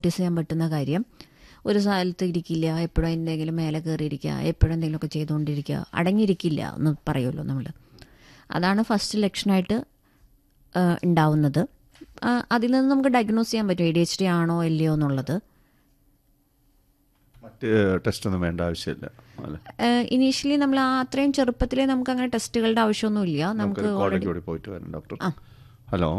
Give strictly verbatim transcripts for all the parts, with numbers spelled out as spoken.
Notice ചെയ്യാൻ പറ്റുന്ന കാര്യം, ഒരു സ്ഥലത്ത് ഇരിക്കില്ല, എപ്പോഴും എന്തെങ്കിലും മേലെ കയറിയിരിക്കുക, എപ്പോഴും എന്തെങ്കിലുമൊക്കെ ചെയ്തുകൊണ്ടിരിക്കുക, അടങ്ങിയിരിക്കില്ല എന്ന് പറയുമല്ലോ നമ്മൾ. അതാണ് ഫസ്റ്റ് ലക്ഷണമായിട്ട് ഉണ്ടാവുന്നത്. അതിൽ നിന്ന് നമുക്ക് ഡയഗ്നോസ് ചെയ്യാൻ പറ്റും എ ഡി എച്ച് ഡി ആണോ ഇല്ലയോ എന്നുള്ളത്. മറ്റ് ടെസ്റ്റ് ഒന്നും വേണ്ട ആവശ്യമില്ല. ഇനീഷ്യലി നമ്മൾ ആ അത്രയും ചെറുപ്പത്തിലേ നമുക്ക് അങ്ങനെ ടെസ്റ്റുകളുടെ ആവശ്യമൊന്നുമില്ല. നമുക്ക് പോയിട്ട് വരാം ഡോക്ടർ. ഹലോ,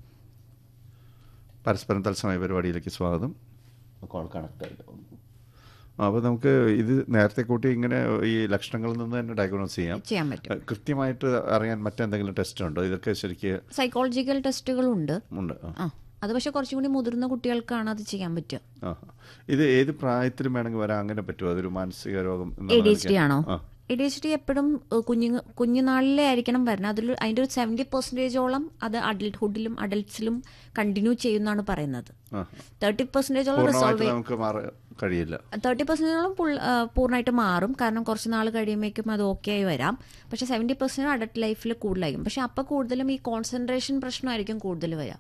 പരസ്പരം തത്സമയ പരിപാടിയിലേക്ക് സ്വാഗതം. കോൾ കണക്ട് ആയില്ല. അപ്പോൾ നമുക്ക് ഇത് നേരത്തെ കൂട്ടി ഇങ്ങനെ ഈ ലക്ഷണങ്ങളിൽ നിന്ന് തന്നെ ഡയഗ്നോസ് ചെയ്യാം ചെയ്യാൻ പറ്റും. കൃത്യമായിട്ട് അറിയാൻ മറ്റെന്തെങ്കിലും ടെസ്റ്റ് ഉണ്ടോ? ഇതൊക്കെ ശരിക്കും സൈക്കോളജിക്കൽ ടെസ്റ്റുകളുണ്ട്. ഉണ്ട്. അത് പക്ഷെ കുറച്ചും കൂടി മുതിർന്ന കുട്ടികൾക്കാണ് അത് ചെയ്യാൻ പറ്റുക. ഇത് ഏത് പ്രായത്തിലും വേണമെങ്കിൽ വരാൻ അങ്ങനെ പറ്റുമോ? അതൊരു മാനസിക രോഗം എ ഡി എച്ച് ഡി ആണോ? എ ഡി എച്ച് ഡി എപ്പോഴും കുഞ്ഞു കുഞ്ഞുനാളിലേ ആയിരിക്കണം വരുന്നത്. അതിൽ അതിൻ്റെ ഒരു സെവൻറ്റി പെർസെൻറ്റേജോളം അത് അഡൽട്ട്ഹുഡിലും അഡൽട്ട്സിലും കണ്ടിന്യൂ ചെയ്യുന്നതാണ് പറയുന്നത്. തേർട്ടി പെർസെൻറ്റേജോളം റിസോൾവ് കഴിയില്ല. തേർട്ടി പെർസെൻറ്റേജോളം പൂർണ്ണമായിട്ട് മാറും. കാരണം കുറച്ച് നാൾ കഴിയുമ്പോഴേക്കും അത് ഓക്കെ ആയി വരാം. പക്ഷേ സെവൻറ്റി പെർസെൻറ്റ് അഡൽട്ട് ലൈഫിൽ കൂടുതലായിരിക്കും. പക്ഷേ അപ്പോൾ കൂടുതലും ഈ കോൺസെൻട്രേഷൻ പ്രശ്നമായിരിക്കും കൂടുതൽ വരിക.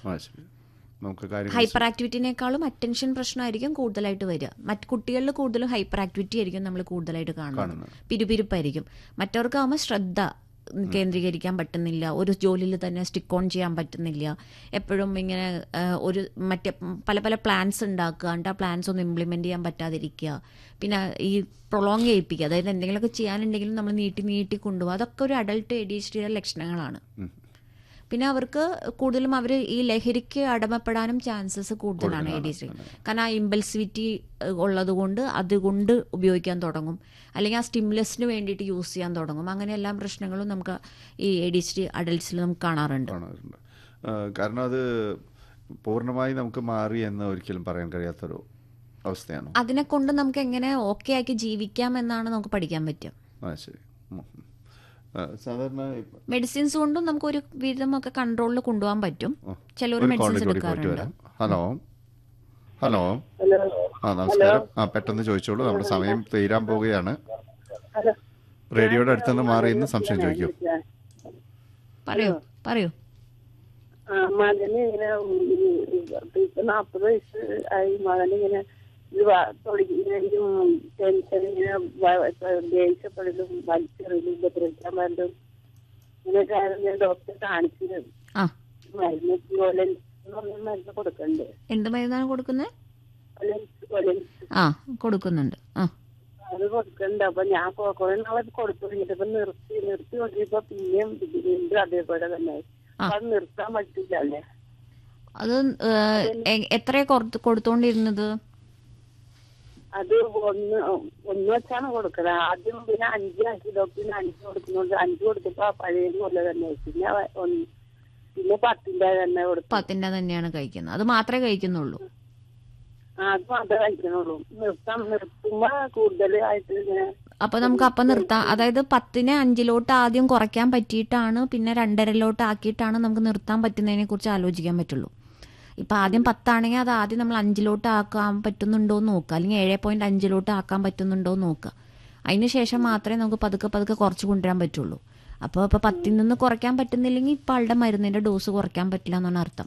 ഹൈപ്പർ ആക്ടിവിറ്റിനേക്കാളും അറ്റൻഷൻ പ്രശ്നമായിരിക്കും കൂടുതലായിട്ട് വരിക. മറ്റ് കുട്ടികളിൽ കൂടുതലും ഹൈപ്പർ ആക്ടിവിറ്റി ആയിരിക്കും നമ്മൾ കൂടുതലായിട്ട് കാണുന്നത്. പിരിപിരിപ്പായിരിക്കും. മറ്റവർക്കാവുമ്പോൾ ശ്രദ്ധ കേന്ദ്രീകരിക്കാൻ പറ്റുന്നില്ല, ഒരു ജോലിയിൽ തന്നെ സ്റ്റിക്ക് ഓൺ ചെയ്യാൻ പറ്റുന്നില്ല, എപ്പോഴും ഇങ്ങനെ ഒരു മറ്റേ പല പല പ്ലാൻസ് ഉണ്ടാക്കുക, എന്നിട്ട് ആ പ്ലാൻസ് ഒന്നും ഇംപ്ലിമെൻറ്റ് ചെയ്യാൻ പറ്റാതിരിക്കുക, പിന്നെ ഈ പ്രൊലോങ് ചെയ്യിപ്പിക്കുക, അതായത് എന്തെങ്കിലുമൊക്കെ ചെയ്യാനുണ്ടെങ്കിലും നമ്മൾ നീട്ടി നീട്ടി കൊണ്ടുപോകുക. അതൊക്കെ ഒരു അഡൾട്ട് എ ഡി എച്ച് ഡിയുടെ ലക്ഷണങ്ങളാണ്. പിന്നെ അവർക്ക് കൂടുതലും അവർ ഈ ലഹരിക്ക് അടമപ്പെടാനും ചാൻസസ് കൂടുതലാണ് എ ഡി എച്ച് ഡി. കാരണം ആ ഇമ്പൾസിവിറ്റി ഉള്ളത് കൊണ്ട് അതുകൊണ്ട് ഉപയോഗിക്കാൻ തുടങ്ങും, അല്ലെങ്കിൽ ആ സ്റ്റിമുലസിന് വേണ്ടിയിട്ട് യൂസ് ചെയ്യാൻ തുടങ്ങും. അങ്ങനെ എല്ലാ പ്രശ്നങ്ങളും നമുക്ക് ഈ എ ഡി എച്ച് ഡി അഡൽട്ട്സിൽ നമുക്ക് കാണാറുണ്ട്. കാരണം അത് പൂർണ്ണമായി നമുക്ക് മാറി എന്ന് ഒരിക്കലും പറയാൻ കഴിയാത്തൊരു അവസ്ഥയാണ്. അതിനെ കൊണ്ട് നമുക്ക് എങ്ങനെ ഓക്കെ ആക്കി ജീവിക്കാം എന്നാണ് നമുക്ക് പഠിക്കാൻ പറ്റുക. ശരി. സാധാരണ മെഡിസിൻസ് കൊണ്ടും നമുക്ക് ഒരു വിധമൊക്കെ കൺട്രോളിൽ കൊണ്ടുപോകാൻ പറ്റും. ചിലർ മെഡിസിൻസ് എടുക്കാറുണ്ട്. ഹലോ ഹലോ ആ നമസ്കാരം. ആ പെട്ടെന്ന് ചോദിച്ചോളൂ, നമ്മുടെ സമയം തീരാൻ പോവുകയാണ്. റേഡിയോയുടെ അടുത്തുനിന്ന് മാറി ഇന്ന് സംശയം ചോദിക്കൂ. പറയൂ പറയൂ. മകന് ഇങ്ങനെ നാപ്പത് വയസ്സ് ആയി. മകനിങ്ങനെ ടെൻഷൻ ഇങ്ങനെ ദേഷ്യപ്പെടലും വലിച്ചെറിയലും ഉപദ്രവിക്കാൻ പറ്റും. ഇങ്ങനെയൊക്കെ ഞാൻ ഡോക്ടറെ കാണിച്ചത് മരുന്ന് മരുന്ന് കൊടുക്കണ്ട്. എന്ത് മരുന്നാണ് കൊടുക്കുന്നത്? ആ കൊടുക്കുന്നുണ്ട്. അത് കൊടുക്കണ്ട്. അപ്പൊ ഞാൻ കുറെ നാളെ കൊടുത്തു കഴിഞ്ഞിട്ട് ഇപ്പൊ നിർത്തി നിർത്തി കൊണ്ടിരിപ്പോ പിന്നെയും വീണ്ടും അതേപോലെ തന്നെ. അത് നിർത്താൻ പറ്റില്ല അല്ലേ? അത് എത്രയാ കൊടുത്തോണ്ടിരുന്നത്? അത് ഒന്ന് ഒന്ന് വെച്ചാണ് കൊടുക്കുന്നത്. ആദ്യം പിന്നെ അഞ്ചാക്കി ഡോക്ടറിന് അഞ്ച് കൊടുക്കുന്നുണ്ട്. അഞ്ച് കൊടുത്തപ്പോ പഴയത് പോലെ തന്നെ. പിന്നെ പിന്നെ പത്തിന്റെ തന്നെ കൊടുത്തു. പത്തിന്റെ തന്നെയാണ് കഴിക്കുന്നത്. അത് മാത്രമേ കഴിക്കുന്നുള്ളൂ? അത് മാത്രമേ കഴിക്കുന്നുള്ളൂ. നിർത്താൻ നിർത്തുമ്പോ കൂടുതലായിട്ട് ഇങ്ങനെ. അപ്പൊ നമുക്ക് അപ്പം നിർത്താം. അതായത് പത്തിനെ അഞ്ചിലോട്ട് ആദ്യം കുറയ്ക്കാൻ പറ്റിയിട്ടാണ് പിന്നെ രണ്ടരയിലോട്ട് ആക്കിയിട്ടാണ് നമുക്ക് നിർത്താൻ പറ്റുന്നതിനെ കുറിച്ച് ആലോചിക്കാൻ പറ്റുള്ളൂ. ഇപ്പം ആദ്യം പത്താണെങ്കിൽ അത് ആദ്യം നമ്മൾ അഞ്ചിലോട്ട് ആക്കാൻ പറ്റുന്നുണ്ടോ എന്ന് നോക്കുക, അല്ലെങ്കിൽ ഏഴ് പോയിന്റ് അഞ്ചിലോട്ട് ആക്കാൻ പറ്റുന്നുണ്ടോ എന്ന് നോക്കുക. അതിന് ശേഷം മാത്രമേ നമുക്ക് പതുക്കെ പതുക്കെ കുറച്ച് കൊണ്ടുവരാൻ പറ്റുള്ളൂ. അപ്പോൾ ഇപ്പോൾ പത്തിൽ നിന്ന് കുറയ്ക്കാൻ പറ്റുന്നില്ലെങ്കിൽ ഇപ്പം ആളുടെ മരുന്നിൻ്റെ ഡോസ് കുറയ്ക്കാൻ പറ്റില്ല എന്നാണ് അർത്ഥം.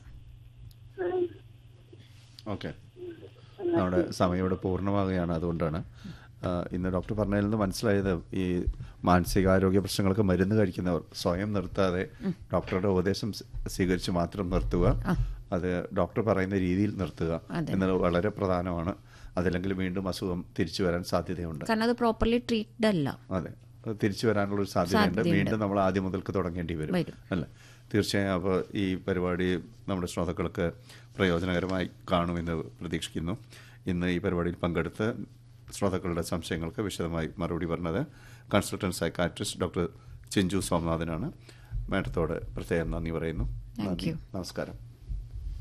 ഓക്കെ, നമ്മുടെ സമയം ഇവിടെ പൂർണ്ണമാകുകയാണ്. അതുകൊണ്ടാണ് ഇന്ന് ഡോക്ടർ പറഞ്ഞതിൽ നിന്ന് മനസ്സിലായത്, ഈ മാനസികാരോഗ്യ പ്രശ്നങ്ങൾക്ക് മരുന്ന് കഴിക്കുന്നവർ സ്വയം നിർത്താതെ ഡോക്ടറുടെ ഉപദേശം സ്വീകരിച്ച് മാത്രം നിർത്തുക, അത് ഡോക്ടർ പറയുന്ന രീതിയിൽ നിർത്തുക എന്നത് വളരെ പ്രധാനമാണ്. അതല്ലെങ്കിൽ വീണ്ടും അസുഖം തിരിച്ചു വരാൻ സാധ്യതയുണ്ട്. കാരണം അത് പ്രോപ്പർലി ട്രീറ്റ്ഡ് അല്ല. അതെ, തിരിച്ചു വരാനുള്ള ഒരു സാധ്യതയുണ്ട്. വീണ്ടും നമ്മൾ ആദ്യം മുതൽക്ക് തുടങ്ങേണ്ടി വരും അല്ലേ? തീർച്ചയായും. അപ്പോൾ ഈ പരിപാടി നമ്മുടെ ശ്രോതാക്കൾക്ക് പ്രയോജനകരമായി കാണുമെന്ന് പ്രതീക്ഷിക്കുന്നു. ഇന്ന് ഈ പരിപാടിയിൽ പങ്കെടുത്ത് ശ്രോതാക്കളുടെ സംശയങ്ങൾക്ക് വിശദമായി മറുപടി പറഞ്ഞത് കൺസൾട്ടന്റ് സൈക്കാട്രിസ്റ്റ് ഡോക്ടർ ചിഞ്ചു സോമനാഥനാണ്. മാഡത്തോട് പ്രത്യേകം നന്ദി പറയുന്നു. നന്ദി, നമസ്കാരം.